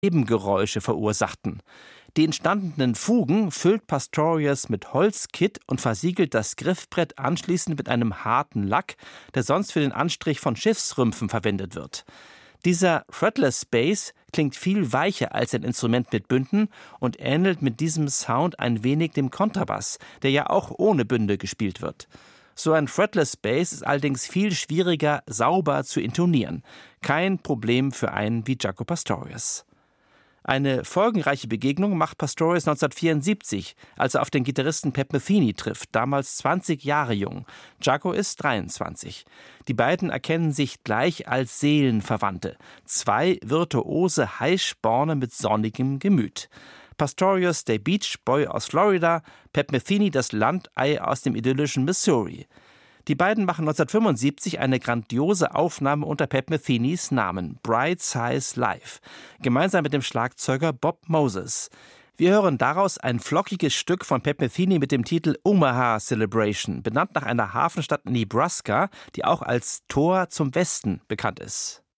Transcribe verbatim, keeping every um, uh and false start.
Nebengeräusche verursachten. Die entstandenen Fugen füllt Pastorius mit Holzkitt und versiegelt das Griffbrett anschließend mit einem harten Lack, der sonst für den Anstrich von Schiffsrümpfen verwendet wird. Dieser Fretless Bass klingt viel weicher als ein Instrument mit Bünden und ähnelt mit diesem Sound ein wenig dem Kontrabass, der ja auch ohne Bünde gespielt wird. So ein Fretless Bass ist allerdings viel schwieriger, sauber zu intonieren. Kein Problem für einen wie Jaco Pastorius. Eine folgenreiche Begegnung macht Pastorius neunzehnhundertvierundsiebzig, als er auf den Gitarristen Pat Metheny trifft, damals zwanzig Jahre jung. Jaco ist dreiundzwanzig. Die beiden erkennen sich gleich als Seelenverwandte. Zwei virtuose Heißsporne mit sonnigem Gemüt. Pastorius, der Beach Boy aus Florida, Pat Metheny, das Landei aus dem idyllischen Missouri. Die beiden machen neunzehnhundertfünfundsiebzig eine grandiose Aufnahme unter Pat Methenys Namen, Bright Size Live, gemeinsam mit dem Schlagzeuger Bob Moses. Wir hören daraus ein flockiges Stück von Pat Metheny mit dem Titel Omaha Celebration, benannt nach einer Hafenstadt in Nebraska, die auch als Tor zum Westen bekannt ist.